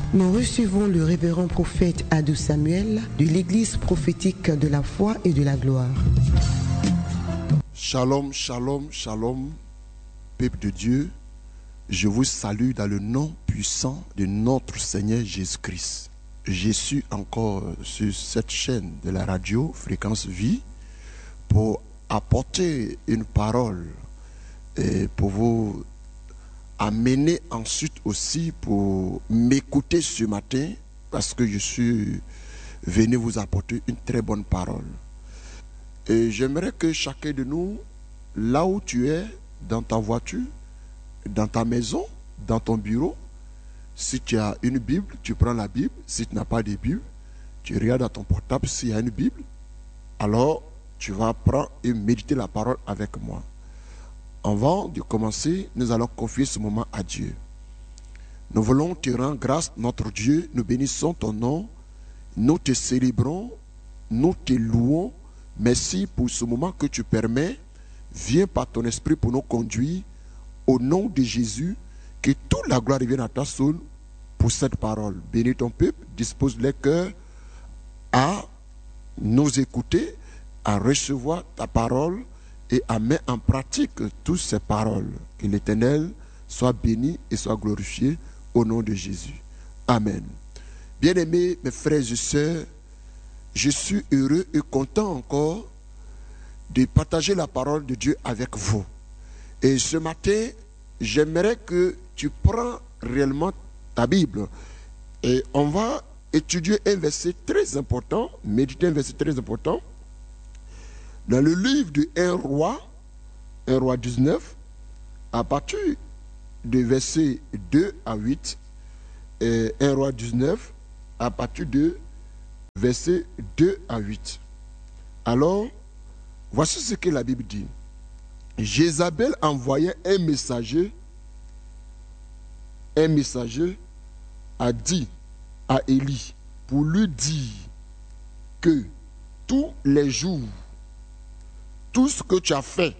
Nous recevons le révérend prophète Adou Samuel de l'église prophétique de la foi et de la gloire. Shalom, shalom, shalom, peuple de Dieu. Je vous salue dans le nom puissant de notre Seigneur Jésus-Christ. Je suis encore sur cette chaîne de la radio Fréquence Vie pour apporter une parole et pour vous amener ensuite aussi pour m'écouter ce matin parce que je suis venu vous apporter une très bonne parole. Et j'aimerais que chacun de nous, là où tu es, dans ta voiture, dans ta maison, dans ton bureau, si tu as une Bible, tu prends la Bible. Si tu n'as pas de Bible, tu regardes dans ton portable s'il y a une Bible. Alors, tu vas prendre et méditer la parole avec moi. Avant de commencer, nous allons confier ce moment à Dieu. Nous voulons te rendre grâce, notre Dieu. Nous bénissons ton nom. Nous te célébrons. Nous te louons. Merci pour ce moment que tu permets. Viens par ton esprit pour nous conduire. Au nom de Jésus, que toute la gloire revienne à ta soul pour cette parole. Bénis ton peuple, dispose les cœurs à nous écouter, à recevoir ta parole et à mettre en pratique toutes ces paroles. Que l'Éternel soit béni et soit glorifié au nom de Jésus. Amen. Bien-aimés, mes frères et sœurs, je suis heureux et content encore de partager la parole de Dieu avec vous. Et ce matin, j'aimerais que tu prends réellement ta Bible et on va étudier un verset très important, méditer un verset très important dans le livre de 1 roi 19, à partir de versets 2 à 8, et 1 roi 19, à partir de versets 2 à 8. Alors, voici ce que la Bible dit. Jézabel envoyait un messager a dit à Élie pour lui dire que tous les jours, tout ce que tu as fait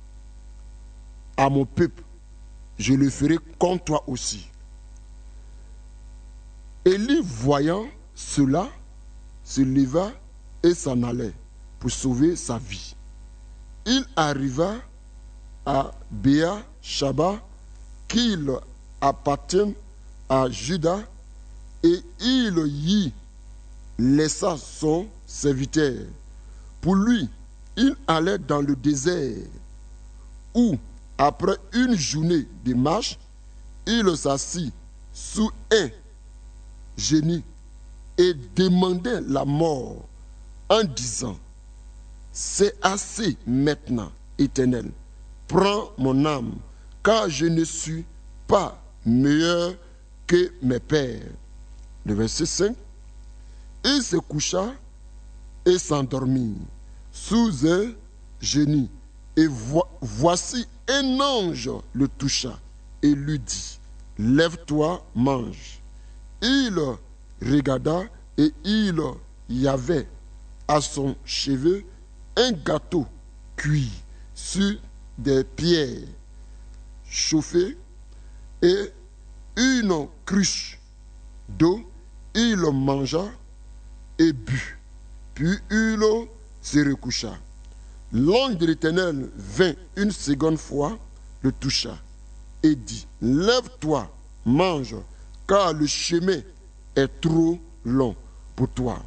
à mon peuple, je le ferai contre toi aussi. Élie, voyant cela, se leva et s'en allait pour sauver sa vie. Il arriva à Béa-Shaba, qu'il appartient à Juda, et il y laissa son serviteur. Pour lui, il allait dans le désert, où, après une journée de marche, il s'assit sous un génie et demandait la mort en disant: c'est assez maintenant, Éternel, prends mon âme, car je ne suis pas meilleur que mes pères. Le verset 5. Il se coucha et s'endormit sous un génie. Et voici un ange le toucha et lui dit: lève-toi, mange. Il regarda et il y avait à son chevet un gâteau cuit sur des pierres chauffées et une cruche d'eau. Il mangea et but, puis il se recoucha. L'ange de l'Éternel vint une seconde fois, le toucha et dit: lève-toi, mange, car le chemin est trop long pour toi.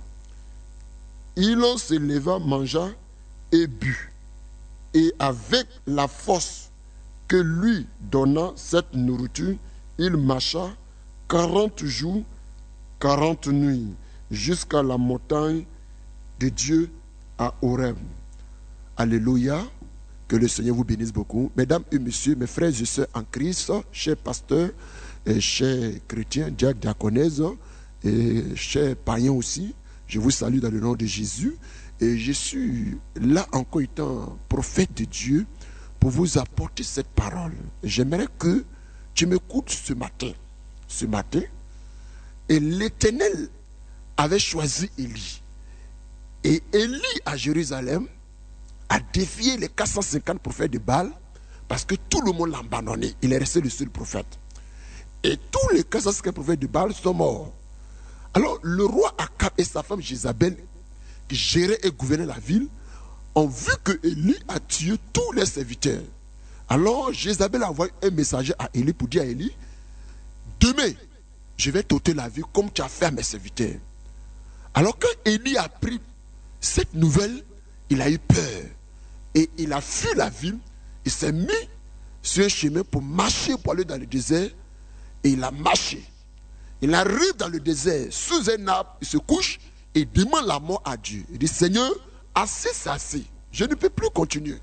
Il se leva, mangea et but. Et avec la force que lui donna cette nourriture, il marcha 40 jours, 40 nuits, jusqu'à la montagne de Dieu à Horeb. Alléluia. Que le Seigneur vous bénisse beaucoup. Mesdames et messieurs, mes frères et sœurs en Christ, chers pasteurs, et chers chrétiens, diacres, diaconaises, et chers païens aussi, je vous salue dans le nom de Jésus. Et je suis là encore étant prophète de Dieu pour vous apporter cette parole. J'aimerais que tu m'écoutes ce matin. Ce matin, et l'Éternel avait choisi Élie. Et Élie à Jérusalem a défié les 450 prophètes de Baal parce que tout le monde l'a abandonné. Il est resté le seul prophète. Et tous les 450 prophètes de Baal sont morts. Alors le roi Akab et sa femme Jézabel, qui géraient et gouvernaient la ville, ont vu que Élie a tué tous les serviteurs. Alors Jézabel a envoyé un messager à Élie pour dire à Élie, demain, je vais t'ôter la vie comme tu as fait à mes serviteurs. Alors quand Élie a appris cette nouvelle, il a eu peur. Et il a fui la ville, il s'est mis sur un chemin pour marcher, pour aller dans le désert. Et il a marché. Il arrive dans le désert, sous un arbre, il se couche et demande la mort à Dieu. Il dit, Seigneur, assez c'est assez. Je ne peux plus continuer.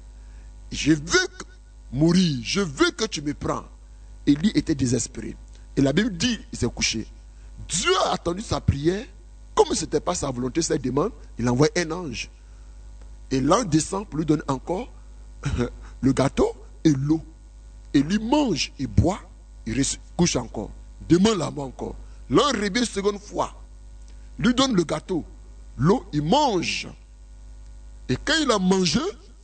Je veux mourir, je veux que tu me prends. Élie était désespéré. Et la Bible dit, il s'est couché. Dieu a attendu sa prière. Comme ce n'était pas sa volonté, sa demande, il envoie un ange. Et l'ange descend pour lui donner encore le gâteau et l'eau. Élie mange, il boit, il couche encore. Demande la mort encore. L'ange revient une seconde fois. Lui donne le gâteau, l'eau, il mange. Et quand il a mangé,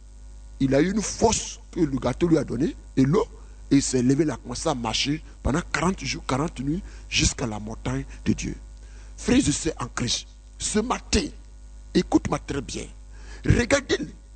il a eu une force que le gâteau lui a donné et l'eau. Et il s'est levé, il a commencé à marcher pendant 40 jours, 40 nuits, jusqu'à la montagne de Dieu. Frères et sœurs en Christ, ce matin, écoute-moi très bien. Regardez,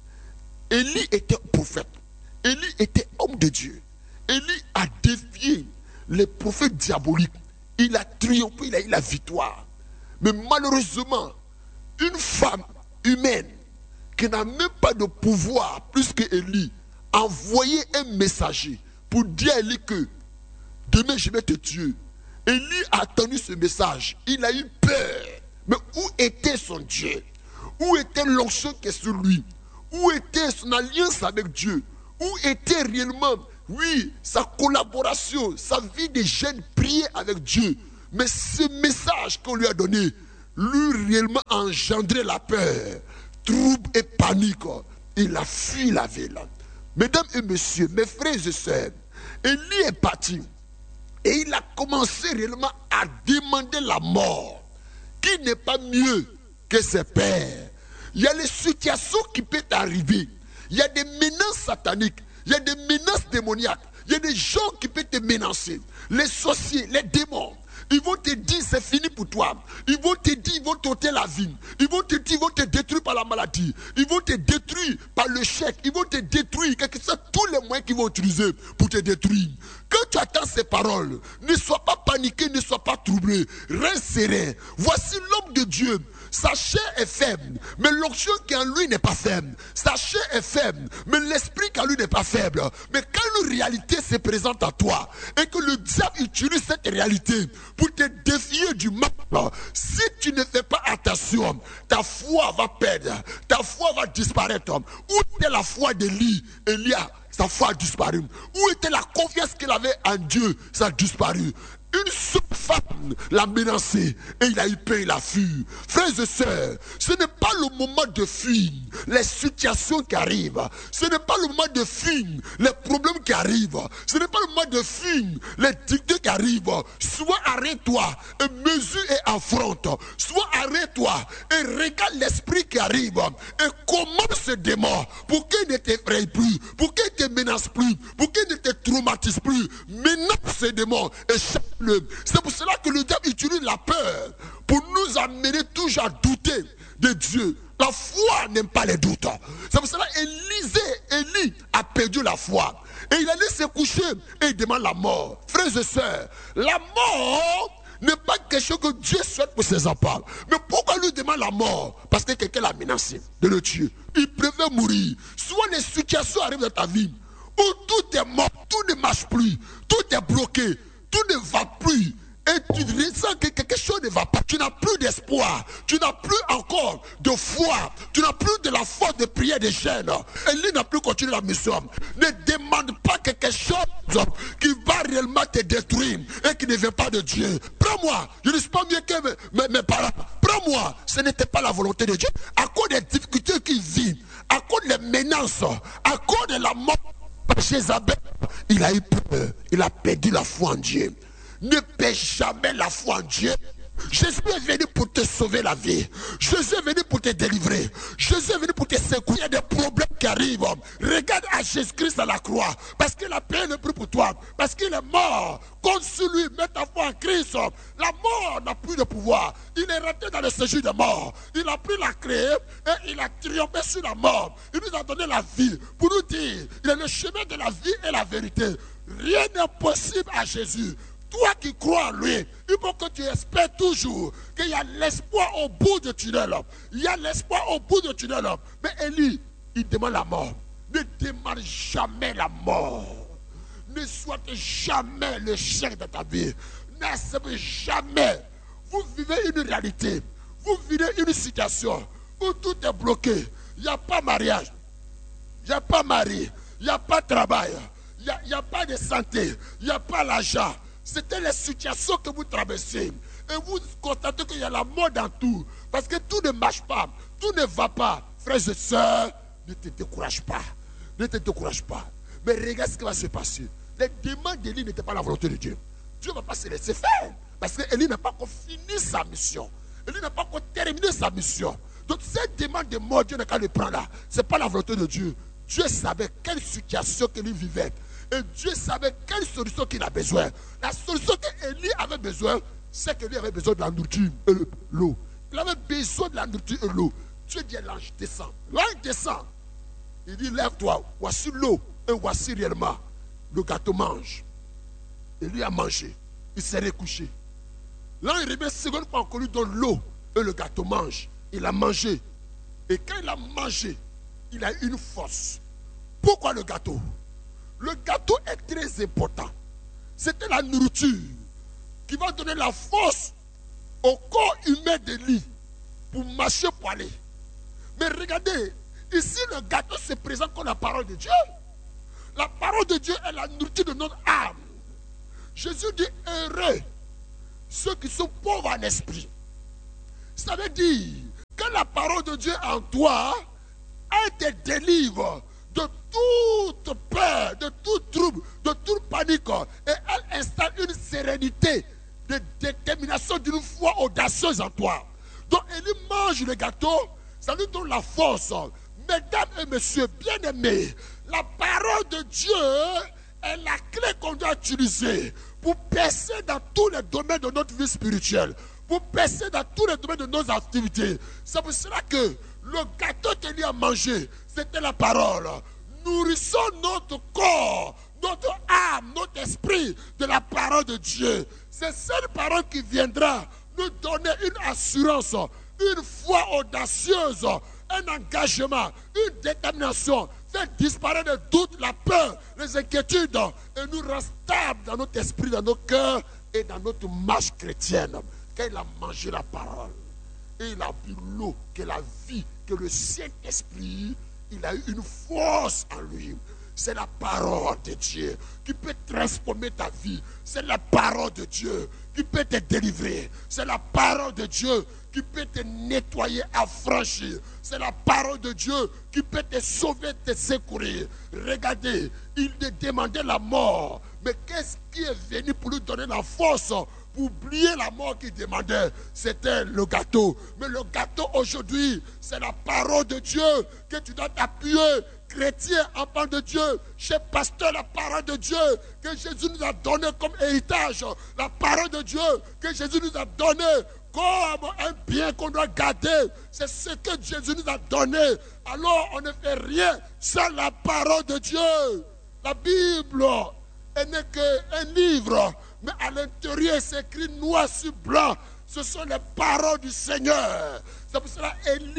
Élie était prophète. Élie était homme de Dieu. Élie a défié les prophètes diaboliques. Il a triomphé, il a eu la victoire. Mais malheureusement, une femme humaine qui n'a même pas de pouvoir plus que Élie a envoyé un messager pour dire à Élie que demain je vais te tuer. Élie a attendu ce message. Il a eu peur. Mais où était son Dieu? Où était l'onction qui est sur lui? Où était son alliance avec Dieu? Où était réellement, oui, sa collaboration, sa vie de jeune prier avec Dieu? Mais ce message qu'on lui a donné, lui réellement a engendré la peur, trouble et panique. Il a fui la ville. Mesdames et messieurs, mes frères et sœurs, Élie est parti. Et il a commencé réellement à demander la mort. Qui n'est pas mieux que ses pères? Il y a les situations qui peuvent arriver. Il y a des menaces sataniques. Il y a des menaces démoniaques. Il y a des gens qui peuvent te menacer. Les sorciers, les démons. Ils vont te dire c'est fini pour toi. Ils vont te dire, ils vont t'ôter la vie. Ils vont te dire, ils vont te détruire par la maladie. Ils vont te détruire par le chèque. Ils vont te détruire. Quels que soient tous les moyens qu'ils vont utiliser pour te détruire. Quand tu attends ces paroles, ne sois pas paniqué, ne sois pas troublé. Reste serein. Voici l'homme de Dieu. Sa chair est faible, mais l'onction qui en lui n'est pas faible. Sa chair est faible, mais l'esprit qui en lui n'est pas faible. Mais quand une réalité se présente à toi et que le diable utilise cette réalité pour te défier du mal, si tu ne fais pas attention, ta foi va perdre, ta foi va disparaître. Où était la foi d'Élie? Élia, sa foi a disparu. Où était la confiance qu'il avait en Dieu? Ça a disparu. Une seule femme l'a menacé et il a eu peur, il a fui. Frères et sœurs, ce n'est pas le moment de fuir les situations qui arrivent. Ce n'est pas le moment de fuir les problèmes qui arrivent. Ce n'est pas le moment de fuir les difficultés qui arrivent. Soit arrête-toi et mesure et affronte. Soit arrête-toi et regarde l'esprit qui arrive. Et commande ce démon pour qu'il ne t'effraie plus, pour qu'il ne te menace plus, pour qu'il ne te traumatise plus. Menace ce démon et c'est pour cela que le diable utilise la peur pour nous amener toujours à douter de Dieu. La foi n'aime pas les doutes. C'est pour cela qu'Élie a perdu la foi. Et il allait se coucher et il demande la mort. Frères et sœurs, la mort n'est pas quelque chose que Dieu souhaite pour ses enfants. Mais pourquoi lui demande la mort? Parce que quelqu'un l'a menacé de le tuer. Il préfère mourir. Soit les situations arrivent dans ta vie où tout est mort, tout ne marche plus, tout est bloqué. Tout ne va plus. Et tu ressens que quelque chose ne va pas. Tu n'as plus d'espoir. Tu n'as plus encore de foi. Tu n'as plus de la force de prière des chaînes. Élie n'a plus continué la mission. Ne demande pas quelque chose qui va réellement te détruire et qui ne vient pas de Dieu. Prends-moi. Je ne suis pas mieux que mes parents. Prends-moi. Ce n'était pas la volonté de Dieu. À cause des difficultés qu'il vit, à cause des menaces, à cause de la mort. Jézabel, il a eu peur, il a perdu la foi en Dieu. Ne perds jamais la foi en Dieu Jésus est venu pour te sauver la vie. Jésus est venu pour te délivrer. Jésus est venu pour te secouer. Il y a des problèmes qui arrivent. Regarde à Jésus-Christ à la croix. Parce qu'il a payé le prix pour toi. Parce qu'il est mort. Compte sur lui. Mets ta foi en Christ. La mort n'a plus de pouvoir. Il est rentré dans le séjour de mort. Il a pris la clé et il a triomphé sur la mort. Il nous a donné la vie pour nous dire il est le chemin de la vie et la vérité. Rien n'est possible à Jésus. Toi qui crois en lui, il faut que tu espères toujours qu'il y a l'espoir au bout du tunnel. Il y a l'espoir au bout du tunnel. Mais Élie, il demande la mort. Ne demande jamais la mort. Ne souhaite jamais le chèque de ta vie. N'accepte jamais. Vous vivez une réalité. Vous vivez une situation où tout est bloqué. Il n'y a pas mariage. Il n'y a pas mari. Il n'y a pas travail. Il n'y a pas de santé. Il n'y a pas l'argent. C'était les situations que vous traversez. Et vous constatez qu'il y a la mort dans tout. Parce que tout ne marche pas. Tout ne va pas. Frères et sœurs, ne te décourage pas. Ne te décourage pas. Mais regarde ce qui va se passer. Les demandes d'Élie n'étaient pas la volonté de Dieu. Dieu ne va pas se laisser faire. Parce qu'Élie n'a pas encore fini sa mission. Élie n'a pas encore terminé sa mission. Donc cette demande de mort, Dieu n'a qu'à le prendre là. Ce n'est pas la volonté de Dieu. Dieu savait quelle situation qu'Élie vivait. Et Dieu savait quelle solution qu'il a besoin. La solution qu'Élie avait besoin, c'est qu'Élie avait besoin de la nourriture et l'eau. Il avait besoin de la nourriture et l'eau. Dieu dit, l'ange descend. L'ange descend. Il dit, lève-toi, voici l'eau. Et voici réellement, le gâteau mange. Élie a mangé. Il s'est recouché. L'ange revient seconde fois encore lui donne l'eau. Et le gâteau mange. Il a mangé. Et quand il a mangé, il a eu une force. Pourquoi le gâteau? Le gâteau est très important. C'était la nourriture qui va donner la force au corps humain d'Élie pour marcher, pour aller. Mais regardez, ici le gâteau se présente comme la parole de Dieu. La parole de Dieu est la nourriture de notre âme. Jésus dit heureux ceux qui sont pauvres en esprit. Ça veut dire que la parole de Dieu en toi, elle te délivre de toute peur, de tout trouble, de toute panique. Et elle installe une sérénité, de détermination d'une foi audacieuse en toi. Donc Élie mange le gâteau, ça lui donne la force. Mesdames et messieurs bien-aimés, la parole de Dieu est la clé qu'on doit utiliser pour percer dans tous les domaines de notre vie spirituelle, pour percer dans tous les domaines de nos activités. C'est pour cela que le gâteau qu'Élie a mangé, c'était la parole. Nourrissons notre corps, notre âme, notre esprit de la parole de Dieu. C'est cette parole qui viendra nous donner une assurance, une foi audacieuse, un engagement, une détermination, faire disparaître le doute, la peur, les inquiétudes et nous rendre stables dans notre esprit, dans nos cœurs et dans notre marche chrétienne. Quand il a mangé la parole et il a bu l'eau, que la vie, que le Saint-Esprit, il a eu une force en lui. C'est la parole de Dieu qui peut transformer ta vie. C'est la parole de Dieu qui peut te délivrer. C'est la parole de Dieu qui peut te nettoyer, affranchir. C'est la parole de Dieu qui peut te sauver, te secourir. Regardez, il te demandait la mort. Mais qu'est-ce qui est venu pour lui donner la force pour oublier la mort qu'il demandait? C'était le gâteau. Mais le gâteau aujourd'hui, c'est la parole de Dieu que tu dois t'appuyer. Chrétien, enfant de Dieu, chez pasteur, la parole de Dieu que Jésus nous a donné comme héritage. La parole de Dieu que Jésus nous a donné comme un bien qu'on doit garder. C'est ce que Jésus nous a donné. Alors on ne fait rien sans la parole de Dieu. La Bible, elle n'est qu'un livre, mais à l'intérieur c'est écrit noir sur blanc. Ce sont les paroles du Seigneur. C'est pour cela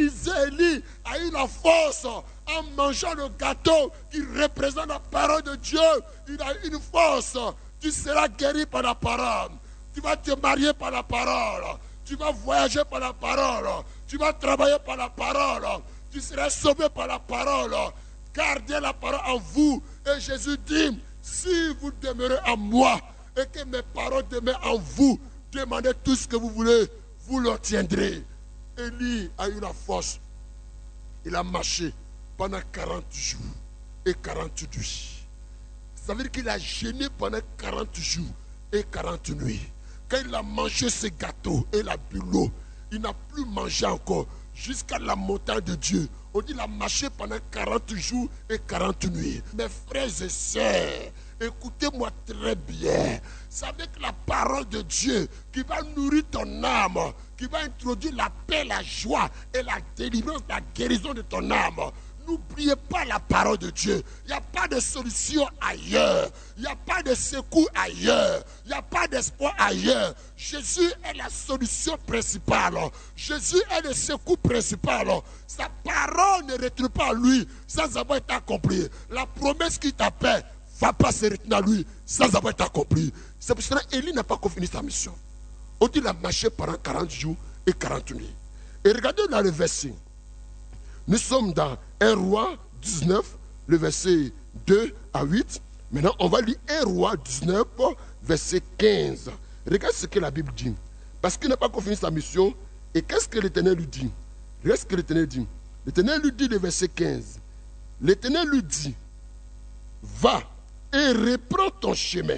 Élie a eu la force en mangeant le gâteau qui représente la parole de Dieu. Il a eu une force. Tu seras guéri par la parole. Tu vas te marier par la parole. Tu vas voyager par la parole. Tu vas travailler par la parole. Tu seras sauvé par la parole. Gardez la parole en vous. Et Jésus dit, si vous demeurez en moi et que mes paroles demeurent en vous, demandez tout ce que vous voulez, vous l'obtiendrez. Élie a eu la force. Il a marché pendant 40 jours et 40 nuits. Ça veut dire qu'il a jeûné pendant 40 jours et 40 nuits. Quand il a mangé ce gâteau et la bu l'eau, il n'a plus mangé encore jusqu'à la montagne de Dieu. On dit qu'il a marché pendant 40 jours et 40 nuits. Mes frères et sœurs, écoutez-moi très bien. C'est avec la parole de Dieu qui va nourrir ton âme, qui va introduire la paix, la joie et la délivrance, la guérison de ton âme. N'oubliez pas la parole de Dieu. Il n'y a pas de solution ailleurs. Il n'y a pas de secours ailleurs. Il n'y a pas d'espoir ailleurs. Jésus est la solution principale. Jésus est le secours principal. Sa parole ne retourne pas à lui sans avoir été accomplie. La promesse qui t'appelle ne va pas se retenir à lui sans avoir été accomplie. C'est pour cela qu'Élie n'a pas encore fini sa mission. On dit qu'il a marché pendant 40 jours et 40 nuits. Et regardez dans le verset. Nous sommes dans 1 Roi 19, le verset 2 à 8. Maintenant, on va lire 1 Roi 19, verset 15. Regarde ce que la Bible dit. Parce qu'il n'a pas encore fini sa mission. Et qu'est-ce que l'Éternel lui dit? Regarde ce que l'Éternel dit. L'Éternel lui dit, le verset 15. L'Éternel lui dit, va et reprends ton chemin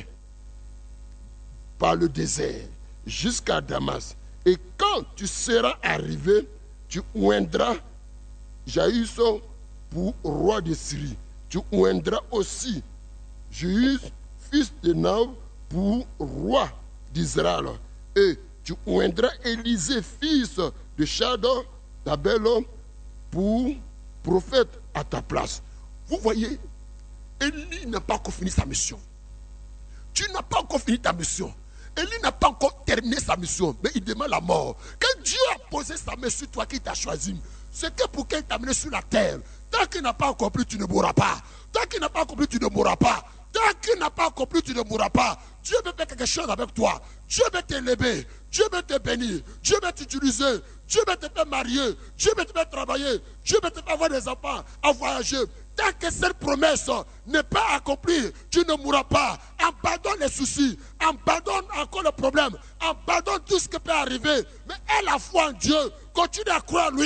par le désert jusqu'à Damas. Et quand tu seras arrivé, tu oindras Jaïs pour roi de Syrie. Tu oindras aussi Jaïs, fils de Nav, pour roi d'Israël. Et tu oindras Élisée, fils de Shadon, d'Abel, pour prophète à ta place. Vous voyez, Élie n'a pas encore fini sa mission. Tu n'as pas encore fini ta mission. Élie n'a pas encore terminé sa mission, mais il demande la mort. Quand Dieu a posé sa main sur toi, qui t'a choisi, c'est que pour qu'il t'a amené sur la terre, tant qu'il n'a pas accompli, tu ne mourras pas. Tant qu'il n'a pas accompli, tu ne mourras pas. Tant qu'il n'a pas accompli, tu ne mourras pas. Dieu veut faire quelque chose avec toi. Dieu veut t'élever. Dieu veut te bénir. Dieu veut t'utiliser. Dieu veut te faire marier. Dieu veut te faire travailler. Dieu veut te faire avoir des enfants, à voyager. Tant que cette promesse n'est pas accomplie, tu ne mourras pas. Abandonne les soucis. Abandonne encore le problème. Abandonne tout ce qui peut arriver. Mais aie la foi en Dieu. Continue à croire en lui.